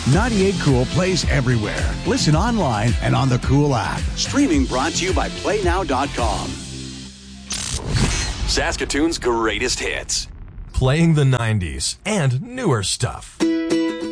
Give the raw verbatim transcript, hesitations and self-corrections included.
ninety-eight Cool plays everywhere. Listen online and on the Cool app. Streaming brought to you by play now dot com. Saskatoon's greatest hits. Playing the nineties and newer stuff.